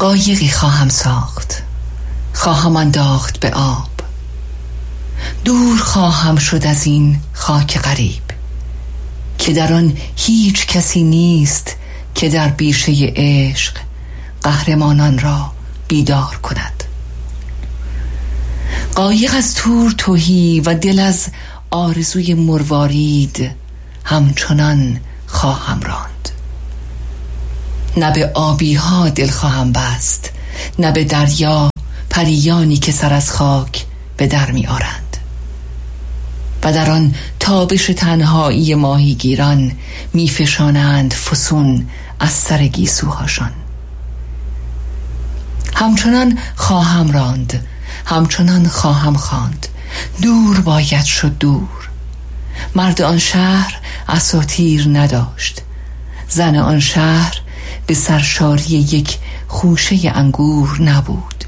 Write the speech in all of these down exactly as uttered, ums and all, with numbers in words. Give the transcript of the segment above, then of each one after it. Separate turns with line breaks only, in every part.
قایقی خواهم ساخت، خواهم انداخت به آب، دور خواهم شد از این خاک غریب که در آن هیچ کسی نیست که در بیشه عشق قهرمانان را بیدار کند. قایق از تور تهی و دل از آرزوی مروارید همچنان خواهم راند. نه به آبی ها دل خواهم بست، نه به دریا پریانی که سر از خاک به در می آرند و در آن تابش تنهایی ماهیگیران می فشانند فسون از سر گیسوهاشان. همچنان خواهم راند، همچنان خواهم خواند، دور باید شد دور. مرد آن شهر اساطیر نداشت، زن آن شهر به سرشاری یک خوشه انگور نبود.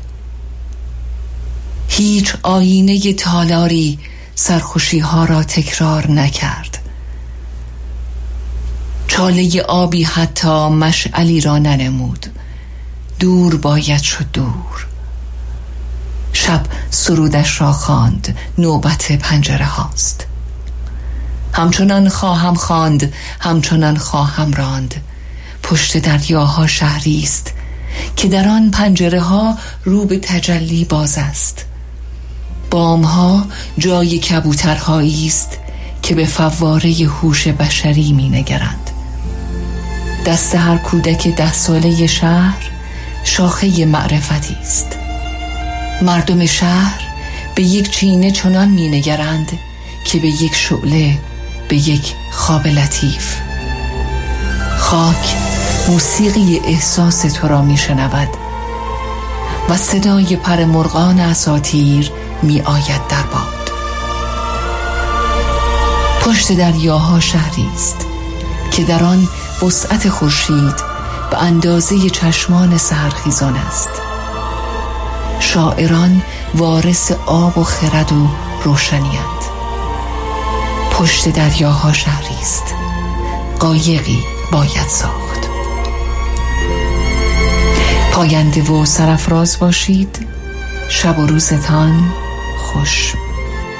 هیچ آینه تالاری سرخوشی ها را تکرار نکرد. چاله آبی حتی مشعلی را ننمود. دور باید شد دور. شب سرودش را خواند، نوبت پنجره هاست. همچنان خواهم خواند، همچنان خواهم راند. پشت دریاها شهری است که در آن پنجره ها رو به تجلی باز است. بام ها جای کبوترهایی است که به فواره هوش بشری می نگرند. دست هر کودک ده ساله شهر شاخه معرفتی است. مردم شهر به یک چینه چنان می نگرند که به یک شعله، به یک خواب لطیف. خاک موسیقی احساس تو را می شنود و صدای پر مرغان اساطیر می آید در باد. پشت دریاها شهری است که در آن وسعت خورشید به اندازه چشمان سحرخیزان است. شاعران وارث آب و خرد و روشنی‌اند. پشت دریاها شهری است، قایقی باید ساخت. پاینده و سرافراز باشید. شب و روزتان خوش.